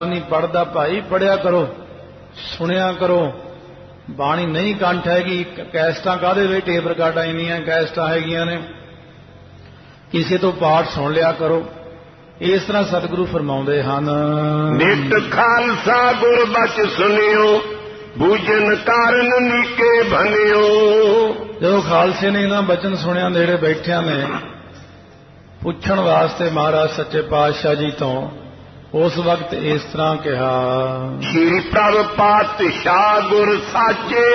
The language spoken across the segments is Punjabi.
नहीं पढ़ता भाई पढ़िया करो, सुनिया करो। बाणी नहीं कंठ हैगी, कैसटा काहदे वे टेप रिकार्डां इन्नियां कैसटां हैगियां ने, किसी तो पाठ सुन लिया करो। इस तरह सतगुरु फरमाउंदे हन, नित खालसा गुर बच सुनियो, बूझन कारण नीके भनियो। जो खालसे ने इन्हां बचन सुनिया नेड़े बैठिया ने पुछण वास्ते महाराज सच्चे पातशाह जी तो उस वक्त इस तरह कहा, श्री प्रभ पातशाह गुर साचे,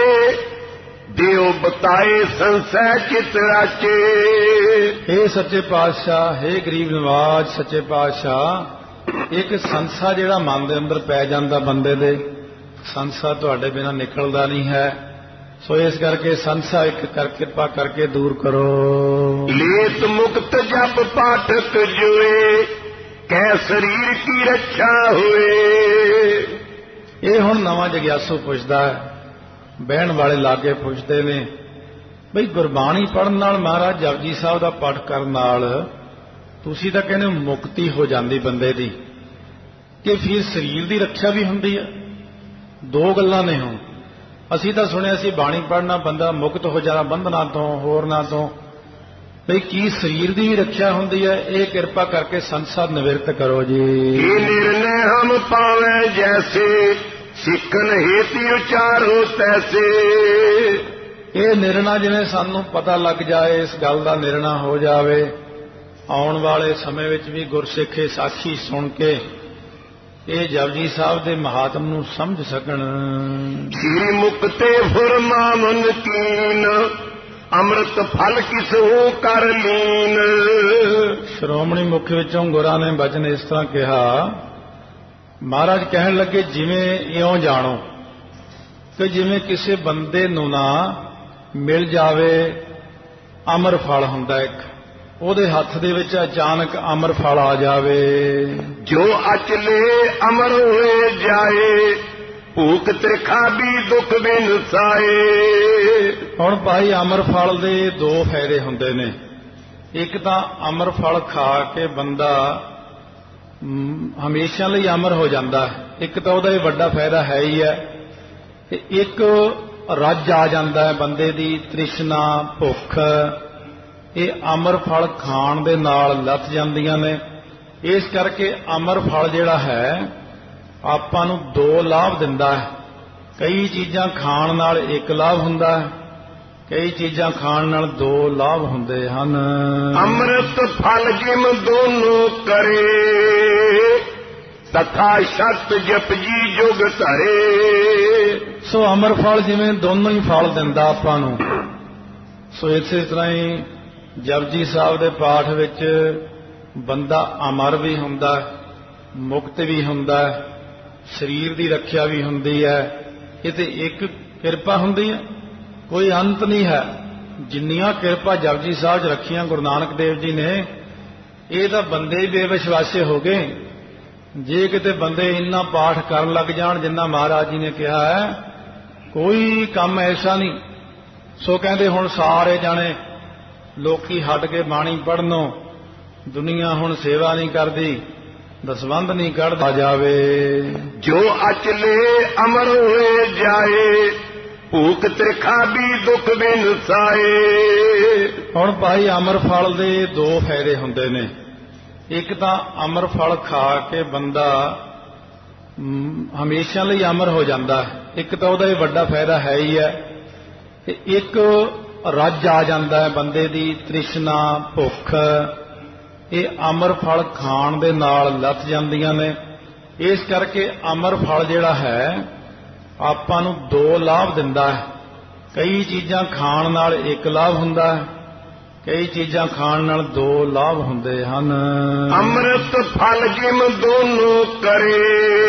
देव बताए संसय चित राचे। हे सच्चे पातशाह, हे गरीब नवाज सच्चे पातशाह, एक संसा जिहड़ा मन दे अंदर पै जांदा बंदे दे, संसा तुहाडे बिना निकलदा नहीं है। सो इस करके संसा एक कर कृपा करके दूर करो। लेत मुक्त जप पाठक जुए, कै शरीर की रक्षा हुए। ये हुण नवां जग्यासू पुछदा है, बहन वाले लागे पुछदे ने बई गुरबाणी पढ़न नाल महाराज जपजी साहब दा पाठ करन नाल तुसीं तां कहंदे मुक्ति हो जांदी बंदे दी, कि फिर शरीर दी रक्षा भी हुंदी है। दो गल्लां ने। हुण असीं तां सुणिया सी बाणी पढ़ना बंदा मुक्त हो जाना बंधना तो होरना तो, बई की शरीर की भी रक्षा होंदी है। ये कृपा करके संसार निवृत्त करो जी। ये निर्णय हम पावे जैसे, सिखन हेती उचारो तैसे। ये निर्णय जिवें सानू पता लग जाए, इस गल का निर्णय हो जाए, आउण वाले समय विच भी गुरसिख साखी सुन के ये जपजी साहब के महात्म नूं समझ सकण। श्री मुक्ते फुरमावन कीन, अमृत फल किसो कर लीन। श्रोमणी मुख विचों गुरां ने बचन इस तरह कहा, महाराज कहन लगे जिवें इउं जाणो कि जिवें किसी बंदे नूं ना मिल जावे अमर फल हुंदा एक, ਉਹਦੇ हथ दे विच अचानक अमर फल आ जावे। जो अचले अमर होए जाए, भूख त्रिखा भी दुख बिन साए। हुण भाई अमर फल दे दो फायदे हुंदे ने। एक तां अमर फल खा के बंदा हमेशा लई अमर हो जांदा है, एक तां ਉਹਦਾ वड्डा फायदा है ही है, ते एक रज आ जांदा है बंदे दी तृष्णा भुख, ये अमर फल खाण दे नाल लथ जांदियां ने। इस करके अमर फल जिहड़ा है आपां नूं दो लाभ दिंदा है। कई चीज़ां खाण नाल एक लाभ हुंदा है, कई चीज़ां खाण नाल दो लाभ हुंदे हन। अमृत फल जिम दोनों करे, तथा सत जप जी जुग धरे। सो अमर फल जिवें दोनों ही फल दिंदा आपां नूं, सो इसे तरह ही जपजी साहब दे पाठ विच बंदा अमर भी हुंदा, मुक्त भी हुंदा, शरीर की रक्षा भी हुंदी है। ये ते एक किरपा हुंदी है, कोई अंत नहीं है। जिन्नियां किरपा जपजी साहब च रखियां गुरु नानक देव जी ने, ये तां बंदे ही बेविश्वासे हो गए। जे किते बंदे इन्ना पाठ करन लग जाण जिन्ना महाराज जी ने कहा है, कोई काम ऐसा नहीं। सो कहंदे हुण सारे जाणे लोकी हट के बाणी पढ़नों, दुनिया हुण सेवा नहीं करदी, दसवंध नहीं कढ़दा जावे। जो अचले अमर होए जाए, भूख त्रिखा भी दुख बिन साए। हुण भाई अमर फल दे दो फायदे हुंदे ने। एक तां अमर फल खा के बंदा हमेशा लई अमर हो जांदा है, एक तां ਉਹਦਾ वड्डा फायदा है ही है, ते एक रज आ जांदा है बंदे दी तृष्णा भुख, ये अमर फल खाण दे नाल लथ जांदियां ने। इस करके अमर फल जिहड़ा है आपां नूं दो लाभ दिंदा है। कई चीज़ां खाण नाल एक लाभ हुंदा है, कई चीज़ां खाण नाल दो लाभ हुंदे हन। अमृत फल जिम दोनों करे,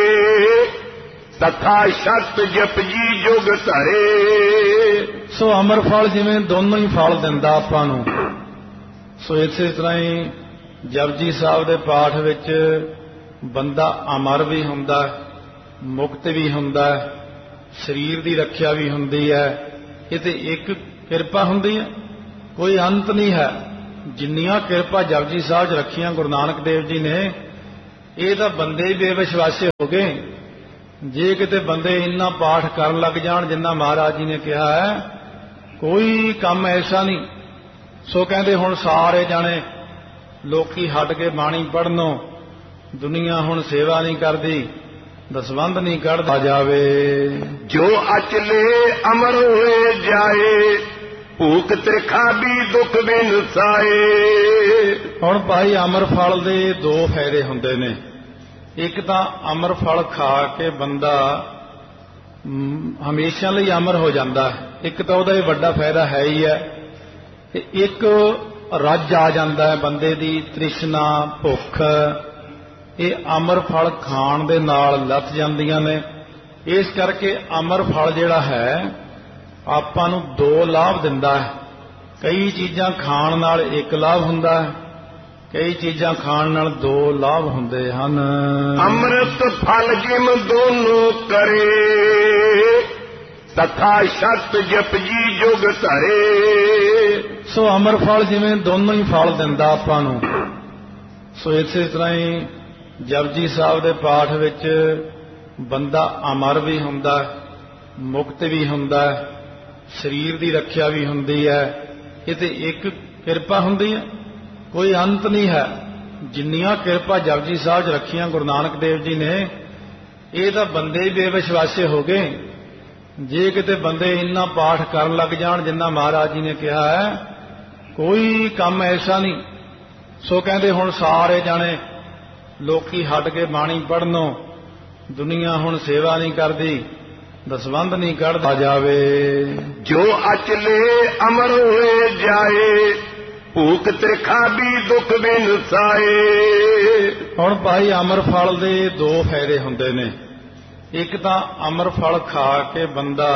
तथा सत जप जी जुग धरे। सो अमर फल जिवें दोनों ही फल दिंदा आपां नूं, सो इसे तरह ही जपजी साहब दे पाठ विच बंदा अमर भी हुंदा, मुक्त भी हुंदा, शरीर की रक्षा भी हुंदी है। ये ते एक किरपा हुंदी है, कोई अंत नहीं है। जिन्नियां किरपा जपजी साहब च रखियां गुरु नानक देव जी ने, ਇਹ ਤਾਂ ਬੰਦੇ ਹੀ ਬੇਵਿਸ਼ਵਾਸੇ ਹੋ ਗਏ। ਜੇ ਕਿਤੇ ਬੰਦੇ ਇੰਨਾ ਪਾਠ ਕਰਨ ਲੱਗ ਜਾਣ ਜਿੰਨਾ ਮਹਾਰਾਜ ਜੀ ਨੇ ਕਿਹਾ ਹੈ, ਕੋਈ ਕੰਮ ਐਸਾ ਨਹੀਂ। ਸੋ ਕਹਿੰਦੇ ਹੁਣ ਸਾਰੇ ਜਾਣੇ ਲੋਕੀ ਹਟ ਕੇ ਬਾਣੀ ਪੜ੍ਹਨੋਂ, ਦੁਨੀਆ ਹੁਣ ਸੇਵਾ ਨਹੀਂ ਕਰਦੀ, ਦਸਵੰਧ ਨਹੀਂ ਕੱਢਦਾ ਜਾਵੇ। ਜੋ ਅਚਲੇ ਅਮਰ ਹੋਏ ਜਾਏ, ਭੂਖ ਤ੍ਰਿਖਾ ਵੀ ਦੁੱਖ ਬਿਨ ਸਾਏ। ਹੁਣ ਭਾਈ ਅਮਰ ਫਲ ਦੇ ਦੋ ਫਾਇਦੇ ਹੁੰਦੇ ਨੇ। ਇੱਕ ਤਾਂ ਅਮਰ ਫਲ ਖਾ ਕੇ ਬੰਦਾ ਹਮੇਸ਼ਾ ਲਈ ਅਮਰ ਹੋ ਜਾਂਦਾ ਹੈ, ਇੱਕ ਤਾਂ ਉਹਦਾ ਇਹ ਵੱਡਾ ਫਾਇਦਾ ਹੈ ਹੀ ਹੈ। ਤੇ ਇੱਕ ਰੱਜ ਆ ਜਾਂਦਾ ਹੈ ਬੰਦੇ ਦੀ ਤ੍ਰਿਸ਼ਨਾ, ਭੁੱਖ, ਇਹ ਅਮਰ ਫਲ ਖਾਣ ਦੇ ਨਾਲ ਲੱਥ ਜਾਂਦੀਆਂ ਨੇ। ਇਸ ਕਰਕੇ ਅਮਰ ਫਲ ਜਿਹੜਾ ਹੈ ਆਪਾਂ ਨੂੰ ਦੋ ਲਾਭ ਦਿੰਦਾ ਹੈ। ਕਈ ਚੀਜ਼ਾਂ ਖਾਣ ਨਾਲ ਇੱਕ ਲਾਭ ਹੁੰਦਾ ਹੈ, ਕਈ ਚੀਜ਼ਾਂ ਖਾਣ ਨਾਲ ਦੋ ਲਾਭ ਹੁੰਦੇ ਹਨ। ਅੰਮ੍ਰਿਤ ਫਲ ਜਿਮ ਦੋਨੋਂ ਕਰੇ, ਤਥਾ ਸ਼ਤ ਜਪਜੀ ਜੁਗ ਧਰੇ। ਸੋ ਅਮਰ ਫਲ ਜਿਵੇਂ ਦੋਨੋਂ ਹੀ ਫਲ ਦਿੰਦਾ ਆਪਾਂ ਨੂੰ, ਸੋ ਇਸੇ ਤਰ੍ਹਾਂ ਹੀ ਜਪਜੀ ਸਾਹਿਬ ਦੇ ਪਾਠ ਵਿੱਚ ਬੰਦਾ ਅਮਰ ਵੀ ਹੁੰਦਾ, ਮੁਕਤ ਵੀ ਹੁੰਦਾ, ਸਰੀਰ ਦੀ ਰੱਖਿਆ ਵੀ ਹੁੰਦੀ ਹੈ। ਇਹ ਤੇ ਇੱਕ ਕਿਰਪਾ ਹੁੰਦੀ ਹੈ, ਕੋਈ ਅੰਤ ਨਹੀਂ ਹੈ। ਜਿੰਨੀਆਂ ਕਿਰਪਾ ਜਪਜੀ ਸਾਹਿਬ 'ਚ ਰੱਖੀਆਂ ਗੁਰੂ ਨਾਨਕ ਦੇਵ ਜੀ ਨੇ, ਇਹ ਤਾਂ ਬੰਦੇ ਹੀ ਬੇਵਿਸ਼ਵਾਸੇ ਹੋ ਗਏ। ਜੇ ਕਿਤੇ ਬੰਦੇ ਇੰਨਾ ਪਾਠ ਕਰਨ ਲੱਗ ਜਾਣ ਜਿੰਨਾ ਮਹਾਰਾਜ ਜੀ ਨੇ ਕਿਹਾ ਹੈ, ਕੋਈ ਕੰਮ ਐਸਾ ਨਹੀਂ। ਸੋ ਕਹਿੰਦੇ ਹੁਣ ਸਾਰੇ ਜਾਣੇ ਲੋਕੀ ਹਟ ਕੇ ਬਾਣੀ ਪੜ੍ਹਨੋਂ, ਦੁਨੀਆ ਹੁਣ ਸੇਵਾ ਨਹੀਂ ਕਰਦੀ, ਦਸਵੰਧ ਨਹੀਂ ਕੱਢਦਾ ਜਾਵੇ। ਜੋ ਅਚਲੇ ਅਮਰ ਹੋਏ ਜਾਏ, ਭੂਖ ਤ੍ਰਿਖਾ ਵੀ ਦੁੱਖ ਬਿਨ ਸਾਏ। ਹੁਣ ਭਾਈ ਅਮਰ ਫਲ ਦੇ ਦੋ ਫਾਇਦੇ ਹੁੰਦੇ ਨੇ। ਇੱਕ ਤਾਂ ਅਮਰ ਫਲ ਖਾ ਕੇ ਬੰਦਾ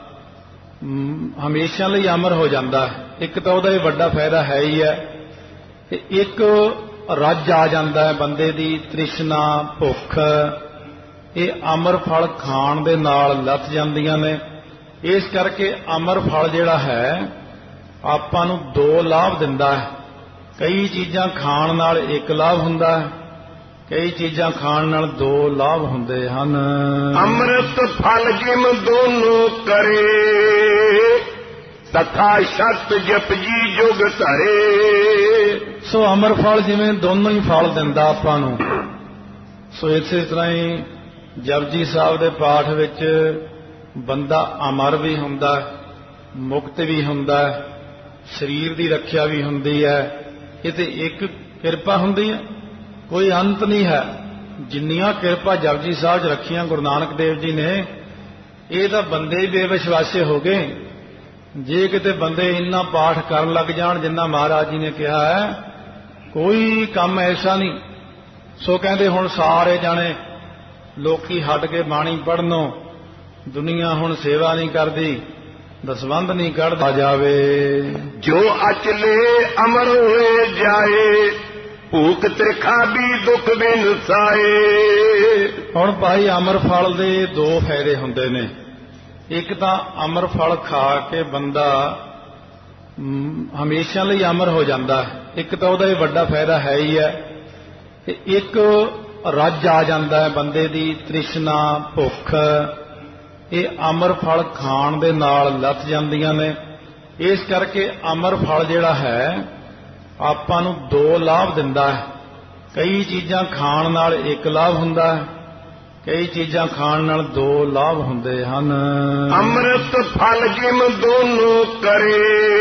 ਹਮੇਸ਼ਾ ਲਈ ਅਮਰ ਹੋ ਜਾਂਦਾ ਹੈ, ਇੱਕ ਤਾਂ ਉਹਦਾ ਇਹ ਵੱਡਾ ਫਾਇਦਾ ਹੈ ਹੀ ਹੈ। ਤੇ ਇੱਕ ਰੱਜ ਆ ਜਾਂਦਾ ਹੈ ਬੰਦੇ ਦੀ ਤ੍ਰਿਸ਼ਨਾ, ਭੁੱਖ, ਇਹ ਅਮਰ ਫਲ ਖਾਣ ਦੇ ਨਾਲ ਲੱਥ ਜਾਂਦੀਆਂ ਨੇ। ਇਸ ਕਰਕੇ ਅਮਰ ਫਲ ਜਿਹੜਾ ਹੈ ਆਪਾਂ ਨੂੰ ਦੋ ਲਾਭ ਦਿੰਦਾ ਹੈ। ਕਈ ਚੀਜ਼ਾਂ ਖਾਣ ਨਾਲ ਇੱਕ ਲਾਭ ਹੁੰਦਾ ਹੈ, ਕਈ ਚੀਜ਼ਾਂ ਖਾਣ ਨਾਲ ਦੋ ਲਾਭ ਹੁੰਦੇ ਹਨ। ਅੰਮ੍ਰਿਤ ਫਲ ਜਿਮ ਦੋਨੋਂ ਕਰੇ, ਤਥਾ ਸ਼ਤ ਜਪਜੀ ਜੁਗ ਧਰੇ। ਸੋ ਅਮਰ ਫਲ ਜਿਵੇਂ ਦੋਨੋਂ ਹੀ ਫਲ ਦਿੰਦਾ ਆਪਾਂ ਨੂੰ, ਸੋ ਇਸੇ ਤਰ੍ਹਾਂ ਹੀ ਜਪਜੀ ਸਾਹਿਬ ਦੇ ਪਾਠ ਵਿੱਚ ਬੰਦਾ ਅਮਰ ਵੀ ਹੁੰਦਾ, ਮੁਕਤ ਵੀ ਹੁੰਦਾ, ਸਰੀਰ ਦੀ ਰੱਖਿਆ ਵੀ ਹੁੰਦੀ ਹੈ। ਇਹ ਤੇ ਇੱਕ ਕਿਰਪਾ ਹੁੰਦੀ ਹੈ, ਕੋਈ ਅੰਤ ਨਹੀਂ ਹੈ। ਜਿੰਨੀਆਂ ਕਿਰਪਾ ਜਪਜੀ ਸਾਹਿਬ 'ਚ ਰੱਖੀਆਂ ਗੁਰੂ ਨਾਨਕ ਦੇਵ ਜੀ ਨੇ, ਇਹ ਤਾਂ ਬੰਦੇ ਹੀ ਬੇਵਿਸ਼ਵਾਸੇ ਹੋ ਗਏ। ਜੇ ਕਿਤੇ ਬੰਦੇ ਇੰਨਾ ਪਾਠ ਕਰਨ ਲੱਗ ਜਾਣ ਜਿੰਨਾ ਮਹਾਰਾਜ ਜੀ ਨੇ ਕਿਹਾ ਹੈ, ਕੋਈ ਕੰਮ ਐਸਾ ਨਹੀਂ। ਸੋ ਕਹਿੰਦੇ ਹੁਣ ਸਾਰੇ ਜਾਣੇ ਲੋਕੀ ਹਟ ਕੇ ਬਾਣੀ ਪੜ੍ਹਨੋਂ, ਦੁਨੀਆ ਹੁਣ ਸੇਵਾ ਨਹੀਂ ਕਰਦੀ, ਦਸਵੰਧ ਨਹੀਂ ਕੱਢਦਾ ਜਾਵੇ। ਜੋ ਅਚਲੇ ਅਮਰ ਹੋਏ ਜਾਏ, ਭੂਖ ਤ੍ਰਿਖਾ ਵੀ ਦੁੱਖ ਬਿਨ ਸਾਏ। ਹੁਣ ਭਾਈ ਅਮਰ ਫਲ ਦੇ ਦੋ ਫਾਇਦੇ ਹੁੰਦੇ ਨੇ। ਇੱਕ ਤਾਂ ਅਮਰ ਫਲ ਖਾ ਕੇ ਬੰਦਾ ਹਮੇਸ਼ਾ ਲਈ ਅਮਰ ਹੋ ਜਾਂਦਾ, ਇੱਕ ਤਾਂ ਉਹਦਾ ਇਹ ਵੱਡਾ ਫਾਇਦਾ ਹੈ ਹੀ ਹੈ। ਤੇ ਇੱਕ ਰੱਜ ਆ ਜਾਂਦਾ ਹੈ ਬੰਦੇ ਦੀ ਤ੍ਰਿਸ਼ਨਾ, ਭੁੱਖ, ਇਹ ਅਮਰ ਫਲ ਖਾਣ ਦੇ ਨਾਲ ਲੱਥ ਜਾਂਦੀਆਂ ਨੇ। ਇਸ ਕਰਕੇ ਅਮਰ ਫਲ ਜਿਹੜਾ ਹੈ ਆਪਾਂ ਨੂੰ ਦੋ ਲਾਭ ਦਿੰਦਾ ਹੈ। ਕਈ ਚੀਜ਼ਾਂ ਖਾਣ ਨਾਲ ਇੱਕ ਲਾਭ ਹੁੰਦਾ, ਕਈ ਚੀਜ਼ਾਂ ਖਾਣ ਨਾਲ ਦੋ ਲਾਭ ਹੁੰਦੇ ਹਨ। ਅੰਮ੍ਰਿਤ ਫਲ ਜਿਮ ਦੋਨੋਂ ਕਰੇ,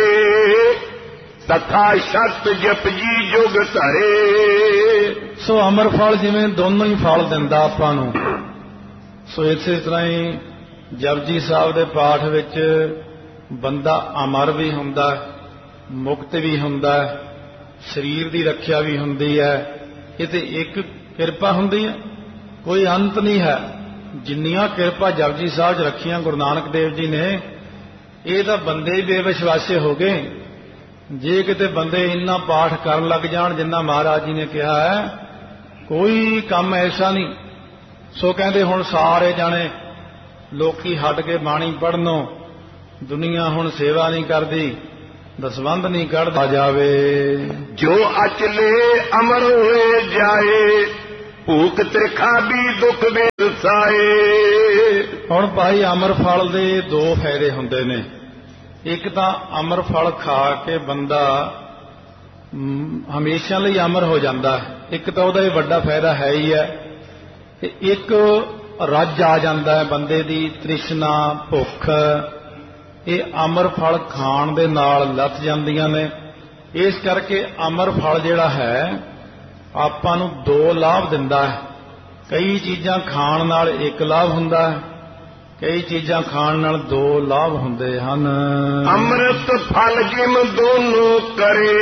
ਤਥਾ ਸ਼ਤ ਜਪਜੀ ਜੁਗ ਧਰੇ। ਸੋ ਅਮਰ ਫਲ ਜਿਵੇਂ ਦੋਨੋਂ ਹੀ ਫਲ ਦਿੰਦਾ ਆਪਾਂ ਨੂੰ, ਸੋ ਇਸੇ ਤਰ੍ਹਾਂ ਹੀ ਜਪਜੀ ਸਾਹਿਬ ਦੇ ਪਾਠ ਵਿੱਚ ਬੰਦਾ ਅਮਰ ਵੀ ਹੁੰਦਾ, ਮੁਕਤ ਵੀ ਹੁੰਦਾ, ਸਰੀਰ ਦੀ ਰੱਖਿਆ ਵੀ ਹੁੰਦੀ ਹੈ। ਇਹ ਤੇ ਇੱਕ ਕਿਰਪਾ ਹੁੰਦੀ ਹੈ, ਕੋਈ ਅੰਤ ਨਹੀਂ ਹੈ। ਜਿੰਨੀਆਂ ਕਿਰਪਾ ਜਪਜੀ ਸਾਹਿਬ 'ਚ ਰੱਖੀਆਂ ਗੁਰੂ ਨਾਨਕ ਦੇਵ ਜੀ ਨੇ, ਇਹ ਤਾਂ ਬੰਦੇ ਹੀ ਬੇਵਿਸ਼ਵਾਸੇ ਹੋ ਗਏ। ਜੇ ਕਿਤੇ ਬੰਦੇ ਇੰਨਾ ਪਾਠ ਕਰਨ ਲੱਗ ਜਾਣ ਜਿੰਨਾ ਮਹਾਰਾਜ ਜੀ ਨੇ ਕਿਹਾ ਹੈ, ਕੋਈ ਕੰਮ ਐਸਾ ਨਹੀਂ। ਸੋ ਕਹਿੰਦੇ ਹੁਣ ਸਾਰੇ ਜਾਣੇ ਲੋਕੀ ਹਟ ਕੇ ਬਾਣੀ ਪੜ੍ਹਨੋਂ, ਦੁਨੀਆ ਹੁਣ ਸੇਵਾ ਨਹੀਂ ਕਰਦੀ, ਦਸਵੰਧ ਨਹੀਂ ਕੱਢਦਾ ਜਾਵੇ। ਜੋ ਅਚਲੇ ਅਮਰ ਹੋਏ ਜਾਏ, ਭੂਖ ਤ੍ਰਿਖਾ ਵੀ ਦੁੱਖ ਬਿਨ ਸਾਏ। ਹੁਣ ਭਾਈ ਅਮਰਫਲ ਦੇ ਦੋ ਫਾਇਦੇ ਹੁੰਦੇ ਨੇ। ਇੱਕ ਤਾਂ ਅਮਰਫਲ ਖਾ ਕੇ ਬੰਦਾ ਹਮੇਸ਼ਾ ਲਈ ਅਮਰ ਹੋ ਜਾਂਦਾ, ਇੱਕ ਤਾਂ ਉਹਦਾ ਇਹ ਵੱਡਾ ਫਾਇਦਾ ਹੈ ਹੀ ਹੈ, ਤੇ ਇੱਕ ਰੱਜ ਆ ਜਾਂਦਾ ਹੈ ਬੰਦੇ ਦੀ ਤ੍ਰਿਸ਼ਨਾ ਭੁੱਖ, ਇਹ ਅਮਰਫਲ ਖਾਣ ਦੇ ਨਾਲ ਲੱਥ ਜਾਂਦੀਆਂ ਨੇ। ਇਸ ਕਰਕੇ ਅਮਰਫਲ ਜਿਹੜਾ ਹੈ ਆਪਾਂ ਨੂੰ ਦੋ ਲਾਭ ਦਿੰਦਾ ਹੈ। ਕਈ ਚੀਜ਼ਾਂ ਖਾਣ ਨਾਲ ਇੱਕ ਲਾਭ ਹੁੰਦਾ ਹੈ, ਕਈ ਚੀਜ਼ਾਂ ਖਾਣ ਨਾਲ ਦੋ ਲਾਭ ਹੁੰਦੇ ਹਨ। ਅੰਮ੍ਰਿਤ ਫਲ ਜਿਮ ਦੋਨੋਂ ਕਰੇ,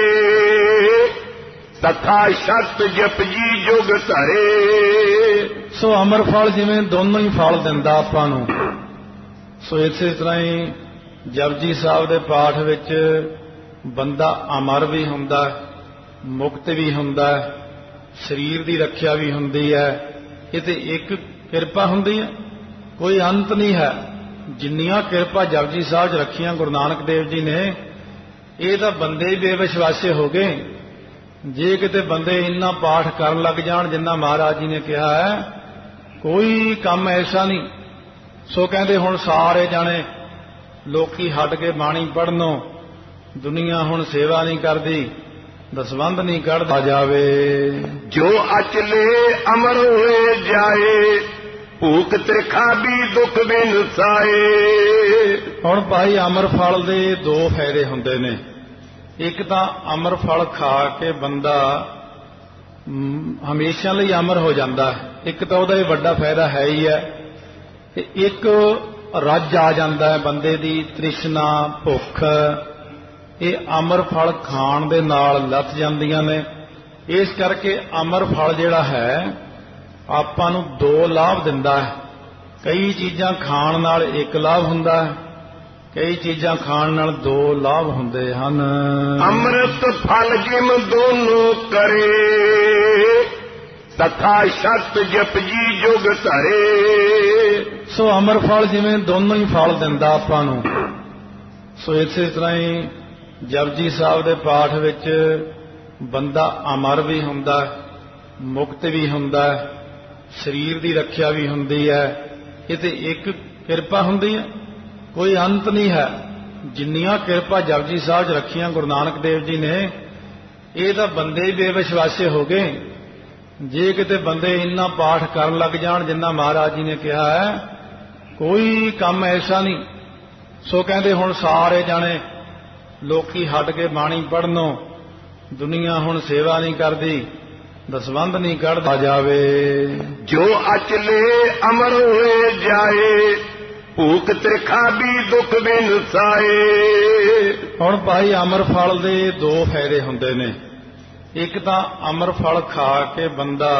ਤਥਾ ਸ਼ਤ ਜਪਜੀ ਜੁਗ ਧਰੇ। ਸੋ ਅਮਰਫਲ ਜਿਵੇਂ ਦੋਨੋਂ ਹੀ ਫਲ ਦਿੰਦਾ ਆਪਾਂ ਨੂੰ, ਸੋ ਇਸੇ ਤਰ੍ਹਾਂ ਹੀ ਜਪਜੀ ਸਾਹਿਬ ਦੇ ਪਾਠ ਵਿੱਚ ਬੰਦਾ ਅਮਰ ਵੀ ਹੁੰਦਾ, ਮੁਕਤ ਵੀ ਹੁੰਦਾ, ਸਰੀਰ ਦੀ ਰੱਖਿਆ ਵੀ ਹੁੰਦੀ ਹੈ। ਇਹ ਤੇ ਇੱਕ ਕਿਰਪਾ ਹੁੰਦੀ ਹੈ, ਕੋਈ ਅੰਤ ਨਹੀਂ ਹੈ। ਜਿੰਨੀਆਂ ਕਿਰਪਾ ਜਪਜੀ ਸਾਹਿਬ 'ਚ ਰੱਖੀਆਂ ਗੁਰੂ ਨਾਨਕ ਦੇਵ ਜੀ ਨੇ, ਇਹ ਤਾਂ ਬੰਦੇ ਹੀ ਬੇਵਿਸ਼ਵਾਸੇ ਹੋ ਗਏ। ਜੇ ਕਿਤੇ ਬੰਦੇ ਇੰਨਾ ਪਾਠ ਕਰਨ ਲੱਗ ਜਾਣ ਜਿੰਨਾ ਮਹਾਰਾਜ ਜੀ ਨੇ ਕਿਹਾ ਹੈ, ਕੋਈ ਕੰਮ ਐਸਾ ਨਹੀਂ। ਸੋ ਕਹਿੰਦੇ ਹੁਣ ਸਾਰੇ ਜਾਣੇ ਲੋਕੀ ਹਟ ਕੇ ਬਾਣੀ ਪੜ੍ਹਨੋਂ, ਦੁਨੀਆ ਹੁਣ ਸੇਵਾ ਨਹੀਂ ਕਰਦੀ, ਦਸਵੰਧ ਨਹੀਂ ਕੱਢਦਾ ਜਾਵੇ। ਜੋ ਅਚਲੇ ਅਮਰ ਹੋਏ ਜਾਏ, ਭੂਖ ਤ੍ਰਿਖਾ ਵੀ ਦੁੱਖ ਬਿਨ ਸਾਏ। ਹੁਣ ਭਾਈ ਅਮਰਫਲ ਦੇ ਦੋ ਫਾਇਦੇ ਹੁੰਦੇ ਨੇ। ਇੱਕ ਤਾਂ ਅਮਰਫਲ ਖਾ ਕੇ ਬੰਦਾ ਹਮੇਸ਼ਾ ਲਈ ਅਮਰ ਹੋ ਜਾਂਦਾ, ਇੱਕ ਤਾਂ ਉਹਦਾ ਇਹ ਵੱਡਾ ਫਾਇਦਾ ਹੈ ਹੀ ਹੈ, ਤੇ ਇੱਕ ਰੱਜ ਆ ਜਾਂਦਾ ਹੈ ਬੰਦੇ ਦੀ ਤ੍ਰਿਸ਼ਨਾ ਭੁੱਖ, ਇਹ ਅਮਰਫਲ ਖਾਣ ਦੇ ਨਾਲ ਲੱਥ ਜਾਂਦੀਆਂ ਨੇ। ਇਸ ਕਰਕੇ ਅਮਰਫਲ ਜਿਹੜਾ ਹੈ ਆਪਾਂ ਨੂੰ ਦੋ ਲਾਭ ਦਿੰਦਾ ਹੈ। ਕਈ ਚੀਜ਼ਾਂ ਖਾਣ ਨਾਲ ਇੱਕ ਲਾਭ ਹੁੰਦਾ ਹੈ, ਕਈ ਚੀਜ਼ਾਂ ਖਾਣ ਨਾਲ ਦੋ ਲਾਭ ਹੁੰਦੇ ਹਨ। ਅੰਮ੍ਰਿਤ ਫਲ ਜਿਮ ਦੋਨੋਂ ਕਰੇ, ਤਥਾ ਸ਼ਤ ਜਪਜੀ ਜੁਗ ਧਰੇ। ਸੋ ਅਮਰਫਲ ਜਿਵੇਂ ਦੋਨੋਂ ਹੀ ਫਲ ਦਿੰਦਾ ਆਪਾਂ ਨੂੰ, ਸੋ ਇਸੇ ਤਰ੍ਹਾਂ ਹੀ ਜਪਜੀ ਸਾਹਿਬ ਦੇ ਪਾਠ ਵਿੱਚ ਬੰਦਾ ਅਮਰ ਵੀ ਹੁੰਦਾ, ਮੁਕਤ ਵੀ ਹੁੰਦਾ, ਸਰੀਰ ਦੀ ਰੱਖਿਆ ਵੀ ਹੁੰਦੀ ਹੈ। ਇਹ ਤੇ ਇੱਕ ਕਿਰਪਾ ਹੁੰਦੀ ਹੈ, ਕੋਈ ਅੰਤ ਨਹੀਂ ਹੈ। ਜਿੰਨੀਆਂ ਕਿਰਪਾ ਜਪਜੀ ਸਾਹਿਬ 'ਚ ਰੱਖੀਆਂ ਗੁਰੂ ਨਾਨਕ ਦੇਵ ਜੀ ਨੇ, ਇਹ ਤਾਂ ਬੰਦੇ ਹੀ ਬੇਵਿਸ਼ਵਾਸੇ ਹੋ ਗਏ। ਜੇ ਕਿਤੇ ਬੰਦੇ ਇੰਨਾ ਪਾਠ ਕਰਨ ਲੱਗ ਜਾਣ ਜਿੰਨਾ ਮਹਾਰਾਜ ਜੀ ਨੇ ਕਿਹਾ ਹੈ, ਕੋਈ ਕੰਮ ਐਸਾ ਨਹੀਂ। ਸੋ ਕਹਿੰਦੇ ਹੁਣ ਸਾਰੇ ਜਾਣੇ ਲੋਕੀ ਹਟ ਕੇ ਬਾਣੀ ਪੜ੍ਹਨੋਂ, ਦੁਨੀਆ ਹੁਣ ਸੇਵਾ ਨਹੀਂ ਕਰਦੀ, ਦਸਵੰਧ ਨਹੀਂ ਕੱਢਦਾ ਜਾਵੇ। ਜੋ ਅਚਲੇ ਅਮਰ ਹੋਏ ਜਾਏ, ਭੂਖ ਤ੍ਰਿਖਾ ਵੀ ਦੁੱਖ ਬਿਨ ਸਾਏ। ਹੁਣ ਭਾਈ ਅਮਰਫਲ ਦੇ ਦੋ ਫਾਇਦੇ ਹੁੰਦੇ ਨੇ। ਇੱਕ ਤਾਂ ਅਮਰਫਲ ਖਾ ਕੇ ਬੰਦਾ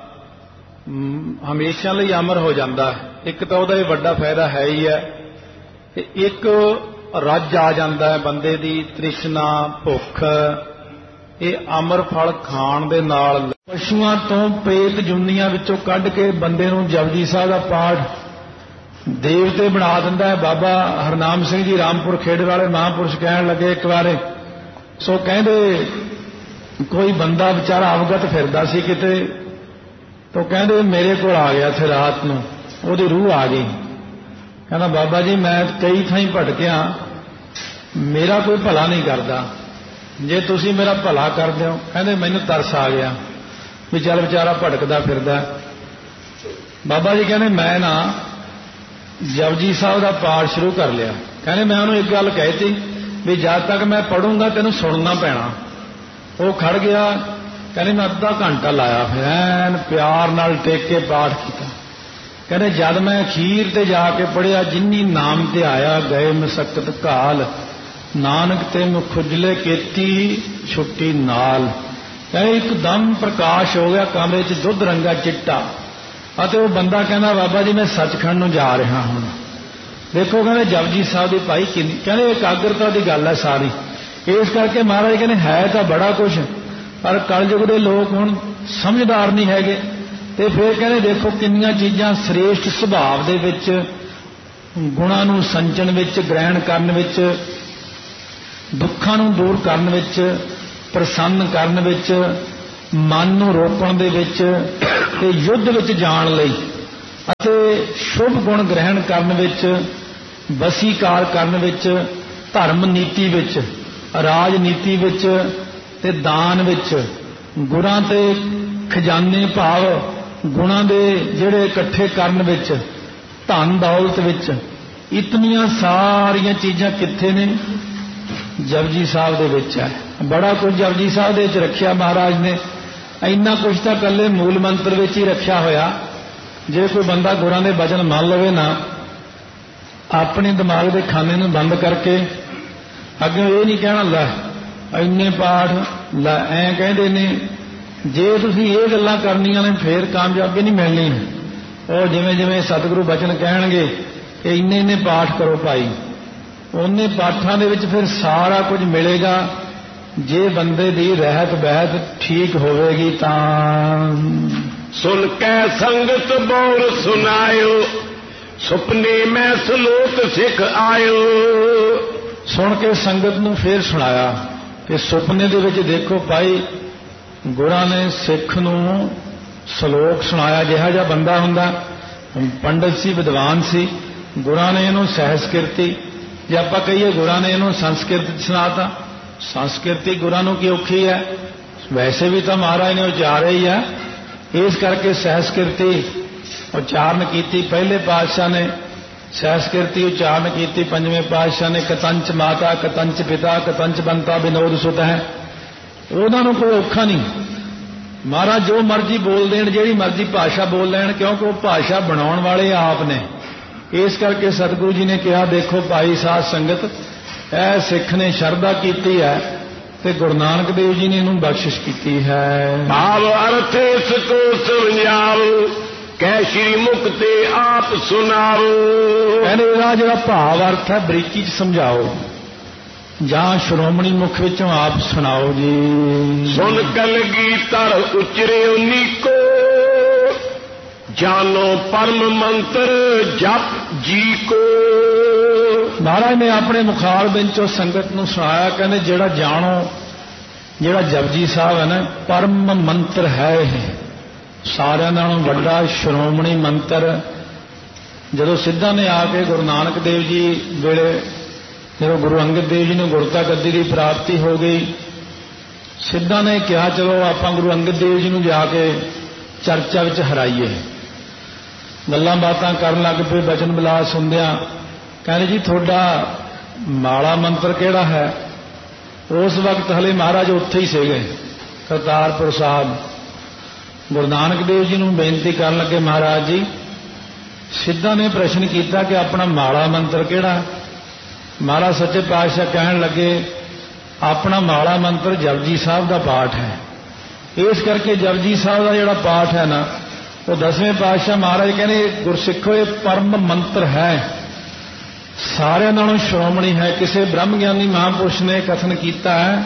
ਹਮੇਸ਼ਾ ਲਈ ਅਮਰ ਹੋ ਜਾਂਦਾ, ਇੱਕ ਤਾਂ ਉਹਦਾ ਇਹ ਵੱਡਾ ਫਾਇਦਾ ਹੈ ਹੀ ਹੈ, ਤੇ ਇੱਕ ਰੱਜ ਆ ਜਾਂਦਾ ਹੈ ਬੰਦੇ ਦੀ ਤ੍ਰਿਸ਼ਨਾ ਭੁੱਖ, ਇਹ ਅਮਰਫਲ ਖਾਣ ਦੇ ਨਾਲ। ਪਸ਼ੂਆਂ ਤੋਂ ਪ੍ਰੇਤ ਜੁੰਨੀਆਂ ਵਿੱਚੋਂ ਕੱਢ ਕੇ ਬੰਦੇ ਨੂੰ ਜਪਜੀ ਸਾਹਿਬ ਦਾ ਪਾਠ ਦੇਵਤੇ ਬਣਾ ਦਿੰਦਾ ਹੈ। ਬਾਬਾ ਹਰਨਾਮ ਸਿੰਘ ਜੀ ਰਾਮਪੁਰ ਖੇਡ ਵਾਲੇ ਮਹਾਂਪੁਰਸ਼ ਕਹਿਣ ਲੱਗੇ ਇੱਕ ਵਾਰੇ, ਸੋ ਕਹਿੰਦੇ ਕੋਈ ਬੰਦਾ ਵਿਚਾਰਾ ਅਵਗਤ ਫਿਰਦਾ ਸੀ ਕਿਤੇ, ਤਾਂ ਕਹਿੰਦੇ ਮੇਰੇ ਕੋਲ ਆ ਗਿਆ ਸੀ ਰਾਤ ਨੂੰ, ਉਹਦੀ ਰੂਹ ਆ ਗਈ। ਕਹਿੰਦਾ ਬਾਬਾ ਜੀ ਮੈਂ ਕਈ ਥਾਈਂ ਭਟਕਿਆ, ਮੇਰਾ ਕੋਈ ਭਲਾ ਨਹੀਂ ਕਰਦਾ, ਜੇ ਤੁਸੀਂ ਮੇਰਾ ਭਲਾ ਕਰਦੇ ਹੋ। ਕਹਿੰਦੇ ਮੈਨੂੰ ਤਰਸ ਆ ਗਿਆ ਵੀ ਚੱਲ ਵਿਚਾਰਾ ਭਟਕਦਾ ਫਿਰਦਾ। ਬਾਬਾ ਜੀ ਕਹਿੰਦੇ ਮੈਂ ਨਾ ਜਪਜੀ ਸਾਹਿਬ ਦਾ ਪਾਠ ਸ਼ੁਰੂ ਕਰ ਲਿਆ। ਕਹਿੰਦੇ ਮੈਂ ਉਹਨੂੰ ਇੱਕ ਗੱਲ ਕਹਿਤੀ ਵੀ ਜਦ ਤੱਕ ਮੈਂ ਪੜੂੰਗਾ ਤੈਨੂੰ ਸੁਣਨਾ ਪੈਣਾ। ਉਹ ਖੜ ਗਿਆ, ਕਹਿੰਦੇ ਮੈਂ ਅੱਧਾ ਘੰਟਾ ਲਾਇਆ, ਫਿਰ ਐਨ ਪਿਆਰ ਨਾਲ ਟੇਕ ਕੇ ਪਾਠ ਕੀਤਾ। ਕਹਿੰਦੇ ਜਦ ਮੈਂ ਅਖੀਰ ਤੇ ਜਾ ਕੇ ਪੜਿਆ, ਜਿੰਨੀ ਨਾਮ ਤੇ ਆਇਆ ਗਏ ਮਸਕਤ ਘਾਲ, ਨਾਨਕ ਤੇ ਮੁਖੁਜਲੇ ਕੀਤੀ ਛੁੱਟੀ ਨਾਲ। ਕਹਿੰਦੇ ਇੱਕਦਮ ਪ੍ਰਕਾਸ਼ ਹੋ ਗਿਆ ਕਮਰੇ 'ਚ, ਦੁੱਧ ਰੰਗਾ ਚਿੱਟਾ, ਅਤੇ ਉਹ ਬੰਦਾ ਕਹਿੰਦਾ ਬਾਬਾ ਜੀ ਮੈਂ ਸੱਚਖੰਡ ਨੂੰ ਜਾ ਰਿਹਾ ਹੁਣ। ਦੇਖੋ ਕਹਿੰਦੇ ਜਪਜੀ ਸਾਹਿਬ ਦੀ ਭਾਈ ਕਿੰਨੀ, ਕਹਿੰਦੇ ਇਕਾਗਰਤਾ ਦੀ ਗੱਲ ਹੈ ਸਾਰੀ। ਇਸ ਕਰਕੇ ਮਹਾਰਾਜ ਕਹਿੰਦੇ ਹੈ ਤਾਂ ਬੜਾ ਕੁਛ, ਪਰ ਕਲਯੁਗ ਦੇ ਲੋਕ ਹੁਣ ਸਮਝਦਾਰ ਨਹੀਂ ਹੈਗੇ। ਤੇ ਫਿਰ ਕਹਿੰਦੇ ਦੇਖੋ ਕਿੰਨੀਆਂ ਚੀਜ਼ਾਂ ਸ੍ਰੇਸ਼ਟ ਸੁਭਾਵ ਦੇ ਵਿੱਚ, ਗੁਣਾਂ ਨੂੰ ਸੰਚਣ ਵਿੱਚ, ਗ੍ਰਹਿਣ ਕਰਨ ਵਿੱਚ, ਦੁੱਖਾਂ ਨੂੰ ਦੂਰ ਕਰਨ ਵਿੱਚ, ਪ੍ਰਸੰਨ ਕਰਨ ਵਿੱਚ, ਮਨ ਨੂੰ ਰੋਕਣ ਦੇ ਵਿੱਚ, ਤੇ ਯੁੱਧ ਵਿੱਚ ਜਾਣ ਲਈ ਅਤੇ ਸ਼ੁਭ ਗੁਣ ਗ੍ਰਹਿਣ ਕਰਨ ਵਿੱਚ, ਵਸੀਕਾਰ ਕਰਨ ਵਿੱਚ, ਧਰਮ ਨੀਤੀ ਵਿੱਚ, ਰਾਜਨੀਤੀ ਵਿੱਚ ਤੇ ਦਾਨ ਵਿੱਚ, ਗੁਰਾਂ ਤੇ ਖਜ਼ਾਨੇ ਭਾਵ ਗੁਣਾਂ ਦੇ ਜਿਹੜੇ ਇਕੱਠੇ ਕਰਨ ਵਿੱਚ, ਧਨ ਦੌਲਤ ਵਿੱਚ, ਇਤਨੀਆਂ ਸਾਰੀਆਂ ਚੀਜ਼ਾਂ ਕਿੱਥੇ ਨੇ? ਜਪਜੀ ਸਾਹਿਬ ਦੇ ਵਿੱਚ ਹੈ। ਬੜਾ ਕੁਝ ਜਪਜੀ ਸਾਹਿਬ ਦੇ ਵਿੱਚ ਰੱਖਿਆ ਮਹਾਰਾਜ ਨੇ। ਇੰਨਾ ਕੁਝ ਤਾਂ ਇਕੱਲੇ ਮੂਲ ਮੰਤਰ ਵਿੱਚ ਹੀ ਰੱਖਿਆ ਹੋਇਆ। ਜੇ ਕੋਈ ਬੰਦਾ ਗੁਰਾਂ ਦੇ ਬਚਨ ਮੰਨ ਲਵੇ ਨਾ, ਆਪਣੇ ਦਿਮਾਗ ਦੇ ਖਾਨੇ ਨੂੰ ਬੰਦ ਕਰਕੇ, ਅੱਗੇ ਇਹ ਨਹੀਂ ਕਹਿਣਾ ਲੈ ਇੰਨੇ ਪਾਠ ਲੈ ਐਂ ਕਹਿੰਦੇ ਨੇ, ਜੇ ਤੁਸੀਂ ਇਹ ਗੱਲਾਂ ਕਰਨੀਆਂ ਨੇ ਫੇਰ ਕਾਮਯਾਬੀ ਨਹੀਂ ਮਿਲਣੀ। ਉਹ ਜਿਵੇਂ ਜਿਵੇਂ ਸਤਿਗੁਰੂ ਬਚਨ ਕਹਿਣਗੇ ਕਿ ਇੰਨੇ ਇੰਨੇ ਪਾਠ ਕਰੋ ਭਾਈ, ਉਹਨੇ ਪਾਠਾਂ ਦੇ ਵਿੱਚ ਫਿਰ ਸਾਰਾ ਕੁਝ ਮਿਲੇਗਾ। ਜੇ ਬੰਦੇ ਦੀ ਰਹਿਤ ਬਹਿਤ ਠੀਕ ਹੋਵੇਗੀ ਤਾਂ। ਸੁਣ ਕੇ ਸੰਗਤ ਬੋਲ ਸੁਨਾਇਓ, ਸੁਪਨੇ ਮੈਂ ਸਲੋਕ ਸਿੱਖ ਆਇਓ। ਸੁਣ ਕੇ ਸੰਗਤ ਨੂੰ ਫੇਰ ਸੁਣਾਇਆ ਕਿ ਸੁਪਨੇ ਦੇ ਵਿੱਚ ਦੇਖੋ ਭਾਈ, ਗੁਰਾਂ ਨੇ ਸਿੱਖ ਨੂੰ ਸਲੋਕ ਸੁਣਾਇਆ। ਜਿਹਾ ਜਿਹਾ ਬੰਦਾ ਹੁੰਦਾ, ਪੰਡਤ ਸੀ, ਵਿਦਵਾਨ ਸੀ, ਗੁਰਾਂ ਨੇ ਇਹਨੂੰ ਸਹਿਸਕ੍ਰਿਤੀ, ਜੇ ਆਪਾਂ ਕਹੀਏ ਗੁਰਾਂ ਨੇ ਇਹਨੂੰ ਸੰਸਕ੍ਰਿਤ ਸੁਣਾਤਾ। ਸੰਸਕ੍ਰਿਤੀ ਗੁਰਾਂ ਨੂੰ ਕੀ ਔਖੀ ਹੈ? ਵੈਸੇ ਵੀ ਤਾਂ ਮਹਾਰਾਜ ਨੇ ਉਚਾਰਿਆ ਹੀ ਹੈ। ਇਸ ਕਰਕੇ ਸਹਿਸਕ੍ਰਿਤੀ ਉਚਾਰਨ ਕੀਤੀ। ਪਹਿਲੇ ਪਾਤਸ਼ਾਹ ਨੇ ਸਹਿਸਕ੍ਰਿਤੀ ਉਚਾਰਨ ਕੀਤੀ, ਪੰਜਵੇਂ ਪਾਤਸ਼ਾਹ ਨੇ ਕਤੰਚ ਮਾਤਾ, ਕਤੰਚ ਪਿਤਾ, ਕਤੰਚ ਬੰਤਾ ਵਿਨੋਦ ਸੁਤ ਹੈ। ਉਹਨਾਂ ਨੂੰ ਕੋਈ ਔਖਾ ਨਹੀਂ। ਮਹਾਰਾਜ ਜੋ ਮਰਜ਼ੀ ਬੋਲ ਦੇਣ, ਜਿਹੜੀ ਮਰਜ਼ੀ ਭਾਸ਼ਾ ਬੋਲ ਲੈਣ, ਕਿਉਂਕਿ ਉਹ ਭਾਸ਼ਾ ਬਣਾਉਣ ਵਾਲੇ ਆਪ ਨੇ। ਇਸ ਕਰਕੇ ਸਤਿਗੁਰੂ ਜੀ ਨੇ ਕਿਹਾ, ਦੇਖੋ ਭਾਈ ਸਾਧ ਸੰਗਤ, ਇਹ ਸਿੱਖ ਨੇ ਸ਼ਰਧਾ ਕੀਤੀ ਹੈ ਤੇ ਗੁਰੂ ਨਾਨਕ ਦੇਵ ਜੀ ਨੇ ਇਹਨੂੰ ਬਖਸ਼ਿਸ਼ ਕੀਤੀ ਹੈ। ਭਾਵ ਅਰਥ ਇਸ ਕੋ ਸਮਝਾਓ, ਕਹਿ ਸ਼੍ਰੀ ਮੁਖ ਤੇ ਆਪ ਸੁਣਾਓ। ਕਹਿੰਦੇ ਇਹਦਾ ਜਿਹੜਾ ਭਾਵ ਅਰਥ ਹੈ ਬਰੀਕੀ 'ਚ ਸਮਝਾਓ, ਜਾਂ ਸ਼੍ਰੋਮਣੀ ਮੁਖ ਵਿੱਚੋਂ ਆਪ ਸੁਣਾਓ ਜੀ। ਸੁਣ ਕਲਗੀਧਰ ਉਚਰਿਓ ਨੀਕੋ, ਜਾਨੋ ਪਰਮ ਮੰਤਰ ਜਪ ਜੀ ਕੋ। ਮਹਾਰਾਜ ਨੇ ਆਪਣੇ ਮੁਖਾਰ ਵਿੱਚੋਂ ਸੰਗਤ ਨੂੰ ਸੁਣਾਇਆ, ਕਹਿੰਦੇ ਜਿਹੜਾ ਜਾਣੋ, ਜਿਹੜਾ ਜਪਜੀ ਸਾਹਿਬ ਹੈ ਨਾ, ਪਰਮ ਮੰਤਰ ਹੈ। ਇਹ ਸਾਰਿਆਂ ਨਾਲੋਂ ਵੱਡਾ ਸ਼੍ਰੋਮਣੀ ਮੰਤਰ। ਜਦੋਂ ਸਿੱਧਾਂ ਨੇ ਆ ਕੇ ਗੁਰੂ ਨਾਨਕ ਦੇਵ ਜੀ ਵੇਲੇ, ਜਦੋਂ ਗੁਰੂ ਅੰਗਦ ਦੇਵ ਜੀ ਨੂੰ ਗੁਰਤਾ ਗੱਦੀ ਦੀ ਪ੍ਰਾਪਤੀ ਹੋ ਗਈ, ਸਿੱਧਾਂ ਨੇ ਕਿਹਾ ਚਲੋ ਆਪਾਂ ਗੁਰੂ ਅੰਗਦ ਦੇਵ ਜੀ ਨੂੰ ਜਾ ਕੇ ਚਰਚਾ ਵਿੱਚ ਹਰਾਈਏ। ਗੱਲਾਂ ਬਾਤਾਂ ਕਰਨ ਲੱਗ ਪਏ, ਬਚਨ ਬਿਲਾਸ ਹੁੰਦਿਆਂ ਕਹਿੰਦੇ ਜੀ ਤੁਹਾਡਾ ਮਾਲਾ ਮੰਤਰ ਕਿਹੜਾ ਹੈ? ਉਸ ਵਕਤ ਹਲੇ ਮਹਾਰਾਜ ਉੱਥੇ ਹੀ ਸੀਗੇ ਕਰਤਾਰਪੁਰ ਸਾਹਿਬ। ਗੁਰੂ ਨਾਨਕ ਦੇਵ ਜੀ ਨੂੰ ਬੇਨਤੀ ਕਰਨ ਲੱਗੇ, ਮਹਾਰਾਜ ਜੀ ਸਿੱਧਾਂ ਨੇ ਪ੍ਰਸ਼ਨ ਕੀਤਾ ਕਿ ਆਪਣਾ ਮਾਲਾ ਮੰਤਰ ਕਿਹੜਾ? ਮਹਾਰਾਜ ਸੱਚੇ ਪਾਤਸ਼ਾਹ ਕਹਿਣ ਲੱਗੇ, ਆਪਣਾ ਮਾਲਾ ਮੰਤਰ ਜਪਜੀ ਸਾਹਿਬ ਦਾ ਪਾਠ ਹੈ। ਇਸ ਕਰਕੇ ਜਪਜੀ ਸਾਹਿਬ ਦਾ ਜਿਹੜਾ ਪਾਠ ਹੈ ਨਾ, ਉਹ 10ਵੇਂ ਪਾਤਸ਼ਾਹ ਮਹਾਰਾਜ ਕਹਿੰਦੇ ਗੁਰਸਿੱਖੋ ਇਹ ਪਰਮ ਮੰਤਰ ਹੈ, ਸਾਰਿਆਂ ਨਾਲੋਂ ਸ਼੍ਰੋਮਣੀ ਹੈ। ਕਿਸੇ ਬ੍ਰਹਮ ਗਿਆਨੀ ਮਹਾਂਪੁਰਸ਼ ਨੇ ਕਥਨ ਕੀਤਾ ਹੈ,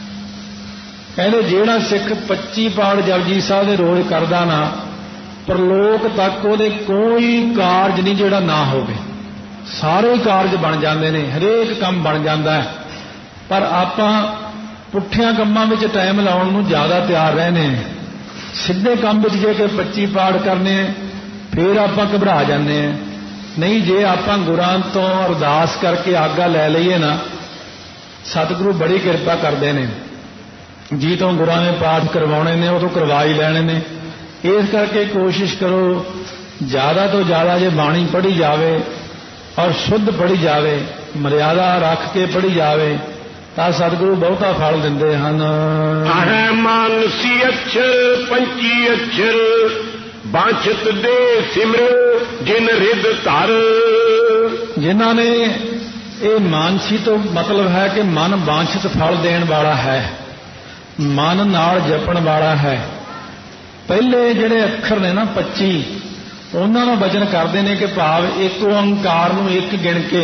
ਕਹਿੰਦੇ ਜਿਹੜਾ ਸਿੱਖ 25 ਪਾਠ ਜਪਜੀ ਸਾਹਿਬ ਦੇ ਰੋਜ਼ ਕਰਦਾ ਨਾ, ਪ੍ਰਲੋਕ ਤੱਕ ਉਹਦੇ ਕੋਈ ਕਾਰਜ ਨਹੀਂ ਜਿਹੜਾ ਨਾ ਹੋਵੇ। ਸਾਰੇ ਕਾਰਜ ਬਣ ਜਾਂਦੇ ਨੇ, ਹਰੇਕ ਕੰਮ ਬਣ ਜਾਂਦਾ ਹੈ। ਪਰ ਆਪਾਂ ਪੁੱਠਿਆਂ ਕੰਮਾਂ ਵਿੱਚ ਟਾਈਮ ਲਾਉਣ ਨੂੰ ਜ਼ਿਆਦਾ ਤਿਆਰ ਰਹਿੰਦੇ। ਸਿੱਧੇ ਕੰਮ ਵਿੱਚ ਜੇ ਕਿ 25 ਪਾਠ ਕਰਨੇ ਫਿਰ ਆਪਾਂ ਘਬਰਾ ਜਾਂਦੇ ਹਾਂ। ਨਹੀਂ, ਜੇ ਆਪਾਂ ਗੁਰਾਂ ਤੋਂ ਅਰਦਾਸ ਕਰਕੇ ਆਗਾ ਲੈ ਲਈਏ ਨਾ, ਸਤਿਗੁਰੂ ਬੜੀ ਕਿਰਪਾ ਕਰਦੇ ਨੇ। ਜੀ ਤੋਂ ਗੁਰਾਂ ਨੇ ਪਾਠ ਕਰਵਾਉਣੇ ਨੇ, ਉਹ ਤੋਂ ਕਰਵਾ ਹੀ ਲੈਣੇ ਨੇ। ਇਸ ਕਰਕੇ ਕੋਸ਼ਿਸ਼ ਕਰੋ ਜ਼ਿਆਦਾ ਤੋਂ ਜ਼ਿਆਦਾ ਜੇ ਬਾਣੀ ਪੜ੍ਹੀ ਜਾਵੇ ਔਰ ਸ਼ੁੱਧ ਪੜ੍ਹੀ ਜਾਵੇ, ਮਰਿਆਦਾ ਰੱਖ ਕੇ ਪੜ੍ਹੀ ਜਾਵੇ, ਤਾਂ ਸਤਿਗੁਰੂ ਬਹੁਤਾ ਫਲ ਦਿੰਦੇ ਹਨ। ਹੈ ਮਾਨਸੀ ਅੱਛਰ ਪੰਚੀ ਅੱਛਰ, ਬਾਂਛਤ ਦੇ ਸਿਮਰਿਓ ਜਿਨ ਰਿਦ ਧਰ। ਜਿਨ੍ਹਾਂ ਨੇ ਇਹ ਮਾਨਸੀ ਤੋਂ ਮਤਲਬ ਹੈ ਕਿ ਮਨ ਬਾਂਛਤ ਫਲ ਦੇਣ ਵਾਲਾ ਹੈ, ਮਨ ਨਾਲ ਜਪਣ ਵਾਲਾ ਹੈ। ਪਹਿਲੇ ਜਿਹੜੇ ਅੱਖਰ ਨੇ ਨਾ 25, ਉਹਨਾਂ ਨੂੰ ਵਚਨ ਕਰਦੇ ਨੇ ਕਿ ਭਾਵ ਇੱਕ ਓੰਕਾਰ ਨੂੰ ਇੱਕ ਗਿਣ ਕੇ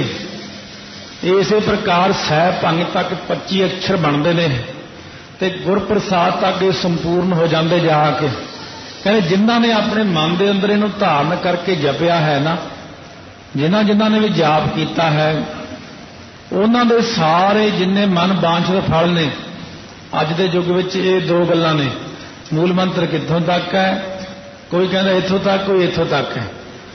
ਇਸੇ ਪ੍ਰਕਾਰ ਸਹਿ ਭੰਗ ਤੱਕ 25 ਅੱਖਰ ਬਣਦੇ ਨੇ ਤੇ ਗੁਰਪ੍ਰਸਾਦ ਤੱਕ ਇਹ ਸੰਪੂਰਨ ਹੋ ਜਾਂਦੇ ਜਾ ਕੇ। ਕਹਿੰਦੇ ਜਿਨ੍ਹਾਂ ਨੇ ਆਪਣੇ ਮਨ ਦੇ ਅੰਦਰ ਇਹਨੂੰ ਧਾਰਨ ਕਰਕੇ ਜਪਿਆ ਹੈ ਨਾ, ਜਿਨ੍ਹਾਂ ਨੇ ਵੀ ਜਾਪ ਕੀਤਾ ਹੈ, ਉਹਨਾਂ ਦੇ ਸਾਰੇ ਜਿੰਨੇ ਮਨ ਬਾਂਛਤ ਫਲ ਨੇ। ਅੱਜ ਦੇ ਯੁੱਗ ਵਿੱਚ ਇਹ ਦੋ ਗੱਲਾਂ ਨੇ, ਮੂਲ ਮੰਤਰ ਕਿੱਥੋਂ ਤੱਕ ਹੈ ਕੋਈ ਕਹਿੰਦਾ ਇੱਥੋਂ ਤੱਕ, ਕੋਈ ਇੱਥੋਂ ਤੱਕ ਹੈ।